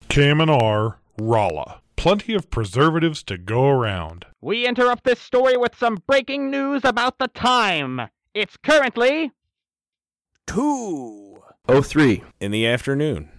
KMNR, Rolla. Plenty of preservatives to go around. We interrupt this story with some breaking news about the time. It's currently 2:03 in the afternoon.